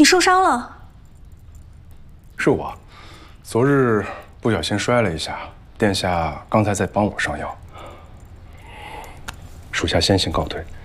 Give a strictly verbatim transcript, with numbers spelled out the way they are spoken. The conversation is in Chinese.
你受伤了？ 是我，昨日不小心摔了一下，殿下刚才在帮我上药，属下先行告退。